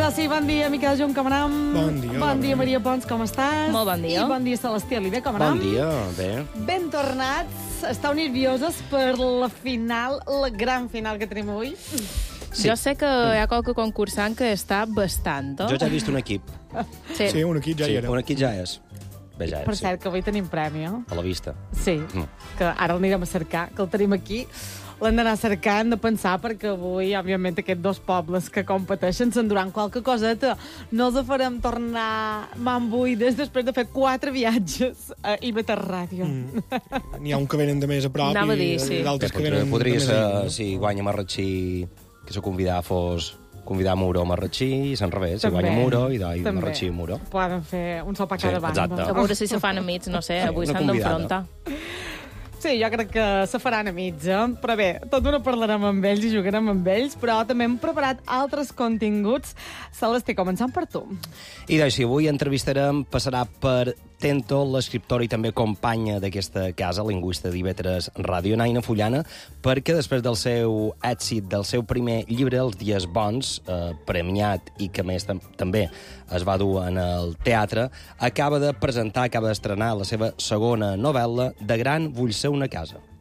Ara sí, bon dia, Miquel Joan Cameram. Bon dia. Bon dia, Maria Pons, com estàs? Molt bon dia. I bon dia, Celestí Oliver Cameram. Bon dia, bé. Ben tornats. Estàu nervioses per la final, la gran final que tenim avui? Sí. Jo sé que hi ha qualque concursant que està bastant. Jo ja he vist un equip. Sí, un equip ja hi era. Un equip ja és. Bé, ja és, Per cert, que avui tenim premi, eh? A la vista. Sí, que ara l'anirem a cercar, que el tenim aquí. L'hem d'anar a cercar, hem de pensar, perquè avui, òbviament, aquests dos pobles que competeixen s'enduran qualque coseta. No els farem tornar mambuïdes després de fer 4 viatges a IB3 Ràdio. N'hi ha un que venen de més a prop Anava a dir, sí. i d'altres que venen Podria de més ser, a... si guanya Marratxí, que se convidar fos convidar Muro a Marratxí, i se'n revés, si guanya Muro i També. Marratxí Muro. Poden fer un sol per cada banda. exacte. A veure si se fan amics, no sé, avui Una s'han convidada. d'enfrontar. Sí, jo crec que se faran amics, eh? Però bé, tot d'una parlarem amb ells i jugarem amb ells, però també hem preparat altres continguts. Celestí, començant per tu. I doncs, avui entrevistarem, passarà per Tento, l'escriptora i també companya d'aquesta casa, lingüista d'IV3 Ràdio, Naina Fullana, perquè després del seu èxit, del seu primer llibre, Els dies bons, premiat i que més també es va dur en el teatre, acaba d'estrenar la seva segona novel·la, De gran vull ser una casa.